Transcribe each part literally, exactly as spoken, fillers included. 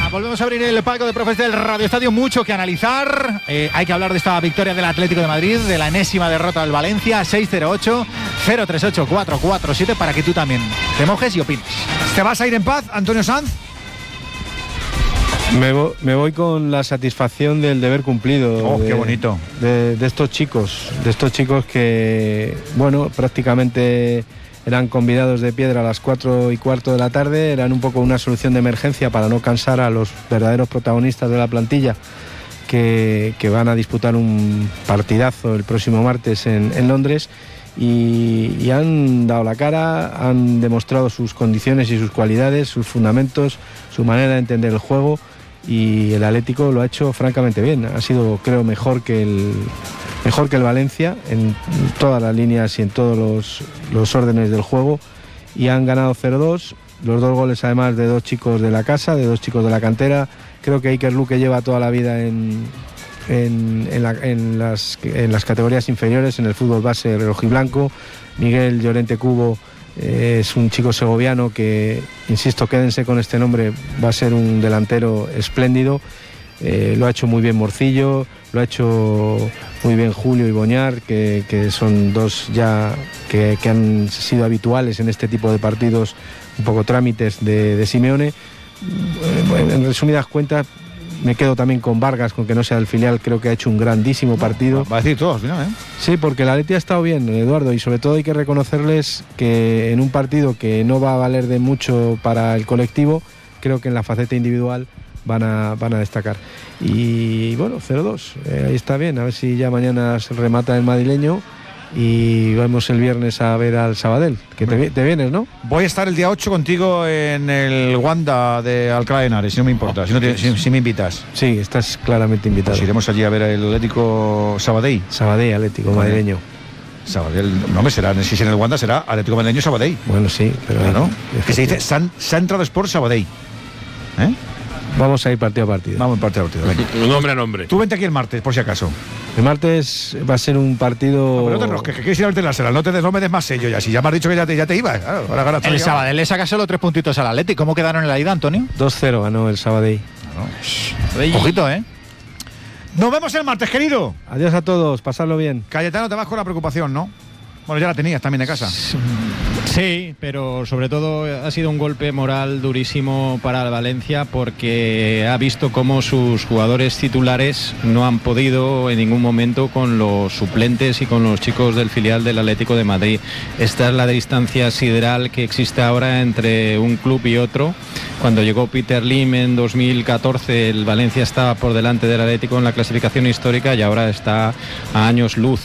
volvemos a abrir el palco de profes del Radio Estadio. Mucho que analizar. Eh, hay que hablar de esta victoria del Atlético de Madrid, de la enésima derrota del Valencia. Seis cero ocho, cero tres ocho, cuatro cuatro siete para que tú también te mojes y opines. ¿Te vas a ir en paz, Antonio Sanz? Me, vo- me voy con la satisfacción del deber cumplido. Oh, de, qué bonito. De, de estos chicos, de estos chicos que, bueno, prácticamente eran convidados de piedra a las cuatro y cuarto de la tarde, eran un poco una solución de emergencia para no cansar a los verdaderos protagonistas de la plantilla que, que van a disputar un partidazo el próximo martes en, en Londres. Y, y han dado la cara, han demostrado sus condiciones y sus cualidades, sus fundamentos, su manera de entender el juego, y el Atlético lo ha hecho francamente bien. Ha sido, creo, mejor que el mejor que el Valencia en todas las líneas y en todos los, los órdenes del juego, y han ganado cero dos. Los dos goles además de dos chicos de la casa, de dos chicos de la cantera. Creo que Iker Luque lleva toda la vida en En, en, la, en, las, en las categorías inferiores, en el fútbol base rojiblanco. Miguel Llorente Cubo eh, es un chico segoviano que, insisto, quédense con este nombre, va a ser un delantero espléndido. Eh, lo ha hecho muy bien Morcillo, lo ha hecho muy bien Julio y Boñar, que, que son dos ya que, que han sido habituales en este tipo de partidos, un poco trámites de, de Simeone. En resumidas cuentas, me quedo también con Vargas, con que no sea del filial. Creo que ha hecho un grandísimo partido. Va a decir todos, ¿no? ¿Eh? Sí, porque la Atleti ha estado bien, Eduardo, y sobre todo hay que reconocerles que en un partido que no va a valer de mucho para el colectivo, creo que en la faceta individual van a, van a destacar. Y bueno, cero dos, eh, ahí está bien, a ver si ya mañana se remata el madrileño y vamos el viernes a ver al Sabadell, que te, te vienes, ¿no? Voy a estar el día ocho contigo en el Wanda de Alcalá de Henares, si no me importa, si, no te, si, si me invitas. Sí, estás claramente invitado. Pues iremos allí a ver el Atlético Sabadell. Sabadell, Atlético madrileño. Sabadell, no me será, si es en el Wanda será Atlético Madrileño Sabadell. Bueno, sí, pero claro, que se dice San, Central Sport Sabadell. ¿Eh? Vamos a ir partido a partido. Vamos partido a partido. Venga. Nombre a nombre. Tú vente aquí el martes, por si acaso. El martes va a ser un partido. No, pero no te enrosques, que quieres ir a verte la sala. No, te des, no me des más sello ya. Si ya me has dicho que ya te, ya te ibas. Claro, ahora, ahora el Sabadell le saca solo tres puntitos al Atlético. ¿Cómo quedaron en la ida, Antonio? dos cero ganó el Sabadell. No. Ojito, ¿eh? Nos vemos el martes, querido. Adiós a todos, pasadlo bien. Cayetano, te vas con la preocupación, ¿no? Bueno, ya la tenías también de casa. Sí, pero sobre todo ha sido un golpe moral durísimo para el Valencia, porque ha visto cómo sus jugadores titulares no han podido en ningún momento con los suplentes y con los chicos del filial del Atlético de Madrid. Esta es la distancia sideral que existe ahora entre un club y otro. Cuando llegó Peter Lim en dos mil catorce, el Valencia estaba por delante del Atlético en la clasificación histórica y ahora está a años luz.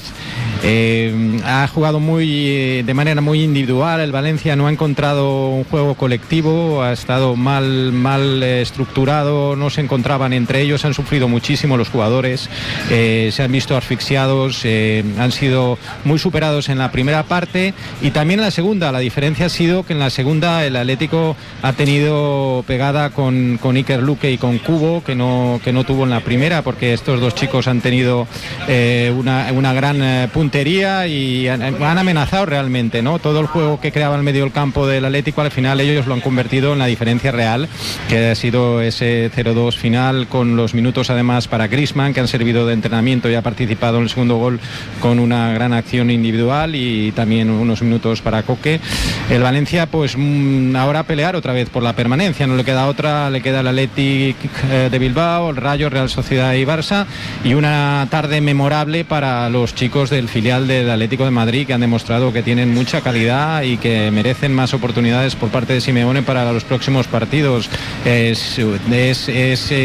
Eh, ha jugado muy de manera muy individual. El Valencia no ha encontrado un juego colectivo, ha estado mal, mal eh, estructurado, no se encontraban entre ellos, han sufrido muchísimo los jugadores, eh, se han visto asfixiados, eh, han sido muy superados en la primera parte y también en la segunda. La diferencia ha sido que en la segunda el Atlético ha tenido pegada con, con Iker Luque y con Cubo, que no, que no tuvo en la primera, porque estos dos chicos han tenido eh, una, una gran eh, puntería y han, han amenazado realmente, ¿no? Todo el juego que creaba el medio del campo del Atlético, al final ellos lo han convertido en la diferencia real, que ha sido ese cero dos final, con los minutos además para Griezmann, que han servido de entrenamiento y ha participado en el segundo gol con una gran acción individual, y también unos minutos para Coque. El Valencia pues ahora pelear otra vez por la permanencia, no le queda otra, le queda el Athletic de Bilbao, el Rayo, Real Sociedad y Barça, y una tarde memorable para los chicos del filial del Atlético de Madrid, que han demostrado que tienen mucha calidad y que merecen más oportunidades por parte de Simeone para los próximos partidos. Es, es, es